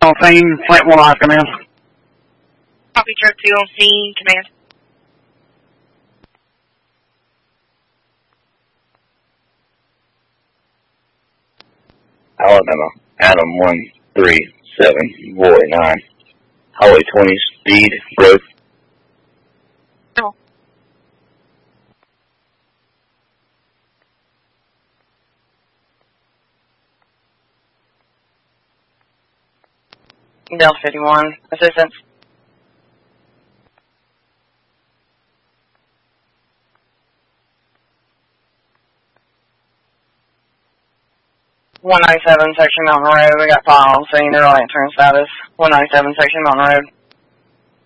Scene, Flint 1 Live, command. Copy, truck 2 on scene, command. Alabama, Adam 13749, Highway 20, speed, growth. No. Delta 51, assistance. #197 Section Mountain Road. We got file on scene. They're on entering status. #197 Section Mountain Road.